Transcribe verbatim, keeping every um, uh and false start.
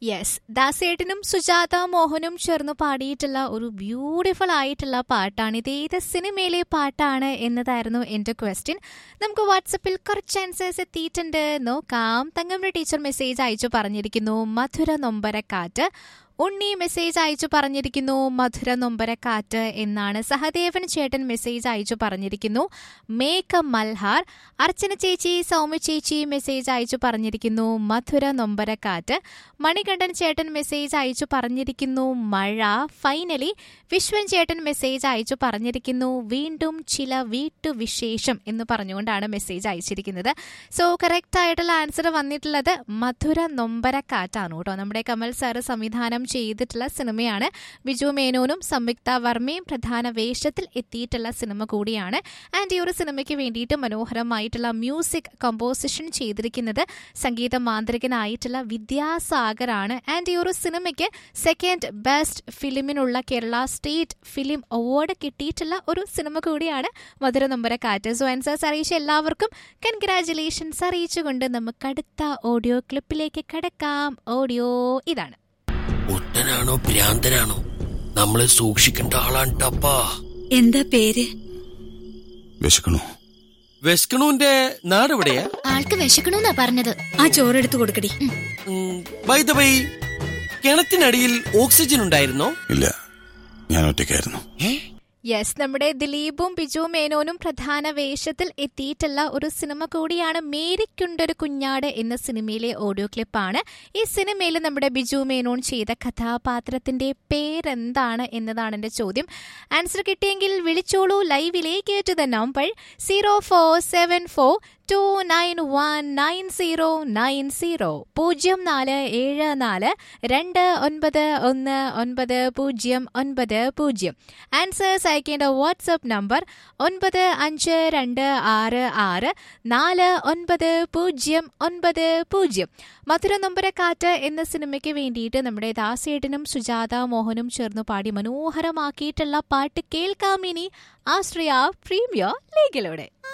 Yes, ദാസേട്ടനും Sujatha മോഹനും ചേർന്ന് പാടിയിട്ടുള്ള ഒരു beautiful ആയിട്ടുള്ള പാട്ടാണ്. ഇത് ഏത് സിനിമയിലെ പാട്ടാണ് എന്നതായിരുന്നു എൻ്റെ ക്വസ്റ്റ്യൻ. നമുക്ക് വാട്സപ്പിൽ കുറച്ച് ആൻസേഴ്സ് എത്തിയിട്ടുണ്ട്, നോക്കാം. തങ്കമ്മ ടീച്ചർ മെസ്സേജ് അയച്ചു പറഞ്ഞിരിക്കുന്നു മധുര നൊമ്പരക്കാറ്റ്. ഉണ്ണി മെസ്സേജ് അയച്ചു പറഞ്ഞിരിക്കുന്നു മധുര നൊമ്പരക്കാറ്റ് എന്നാണ്. സഹദേവൻ ചേട്ടൻ മെസ്സേജ് അയച്ചു പറഞ്ഞിരിക്കുന്നു മേഘ മൽഹാർ. അർച്ചന ചേച്ചി, സൗമ്യ ചേച്ചി മെസ്സേജ് അയച്ചു പറഞ്ഞിരിക്കുന്നു മധുര നൊമ്പരക്കാറ്റ്. മണികണ്ഠൻ ചേട്ടൻ മെസ്സേജ് അയച്ചു പറഞ്ഞിരിക്കുന്നു മഴ. ഫൈനലി വിശ്വൻ ചേട്ടൻ മെസ്സേജ് അയച്ചു പറഞ്ഞിരിക്കുന്നു വീണ്ടും ചില വീട്ടുവിശേഷം എന്ന് പറഞ്ഞുകൊണ്ടാണ് മെസ്സേജ് അയച്ചിരിക്കുന്നത്. സോ കറക്റ്റ് ആയിട്ടുള്ള ആൻസർ വന്നിട്ടുള്ളത് മധുര നൊമ്പരക്കാറ്റാണ് കേട്ടോ. നമ്മുടെ കമൽ സാറ് സംവിധാനം ചെയ്തിട്ടുള്ള സിനിമയാണ്. ബിജു മേനോനും സംയുക്ത വർമ്മയും പ്രധാന വേഷത്തിൽ എത്തിയിട്ടുള്ള സിനിമ കൂടിയാണ്. ആൻഡ് ഈ ഒരു സിനിമയ്ക്ക് വേണ്ടിയിട്ട് മനോഹരമായിട്ടുള്ള മ്യൂസിക് കമ്പോസിഷൻ ചെയ്തിരിക്കുന്നത് സംഗീത മാന്ത്രികനായിട്ടുള്ള വിദ്യാസാഗറാണ്. ആൻഡ് ഈ ഒരു സിനിമയ്ക്ക് second best ഫിലിമിനുള്ള Kerala state film award കിട്ടിയിട്ടുള്ള ഒരു സിനിമ കൂടിയാണ് മധുര നൊമ്പരക്കാറ്റ്. സോ ആൻസേഴ്സ് അറിയിച്ച എല്ലാവർക്കും കൺഗ്രാറ്റുലേഷൻസ് അറിയിച്ചുകൊണ്ട് നമുക്ക് അടുത്ത ഓഡിയോ ക്ലിപ്പിലേക്ക് കടക്കാം. ഓഡിയോ ഇതാണ്. ഒട്ടനാണോ ഭ്രാന്തനാണോ നമ്മളെ സൂക്ഷിക്കേണ്ട ആളാണ്ടപ്പാ. എന്താ പേര്? വിശക്കണു. വെസ്കണുവിന്റെ നാട് എവിടെയാ? ആൾക്ക് വിശക്കണൂന്നാ പറഞ്ഞത്. ആ ചോറെടുത്ത് കൊടുക്കടി. ബൈ ദ ബൈ, കിണറ്റിനടിയിൽ ഓക്സിജൻ ഉണ്ടായിരുന്നോ? ഇല്ല, ഞാൻ ഒറ്റയ്ക്കായിരുന്നു. യെസ്, നമ്മുടെ ദിലീപും ബിജു മേനോനും പ്രധാന വേഷത്തിൽ എത്തിയിട്ടുള്ള ഒരു സിനിമ കൂടിയാണ് മേരിക്കുണ്ടൊരു കുഞ്ഞാട് എന്ന സിനിമയിലെ ഓഡിയോ ക്ലിപ്പാണ്. ഈ സിനിമയിൽ നമ്മുടെ ബിജു മേനോൻ ചെയ്ത കഥാപാത്രത്തിന്റെ പേരെന്താണ് എന്നതാണ് എൻ്റെ ചോദ്യം. ആൻസർ കിട്ടിയെങ്കിൽ വിളിച്ചോളൂ ലൈവിലേക്ക്. To the number zero four seven four to nine one nine zero nine zero പൂജ്യം നാല് ഏഴ് നാല് രണ്ട് ഒൻപത് ഒന്ന് ഒൻപത് പൂജ്യം ഒൻപത് പൂജ്യം. ആൻസേഴ്സ് അയക്കേണ്ട വാട്സ്ആപ്പ് നമ്പർ ഒൻപത് അഞ്ച് രണ്ട് ആറ് ആറ് നാല് ഒൻപത് പൂജ്യം ഒൻപത് പൂജ്യം. മധുര നൊമ്പരക്കാറ്റ് എന്ന സിനിമയ്ക്ക് വേണ്ടിയിട്ട് നമ്മുടെ ദാസേട്ടനും സുജാത മോഹനും ചേർന്ന് പാടി മനോഹരമാക്കിയിട്ടുള്ള പാട്ട് കേൾക്കാം ഇനി ആശ്രയ പ്രീമിയർ ലീഗിലൂടെ.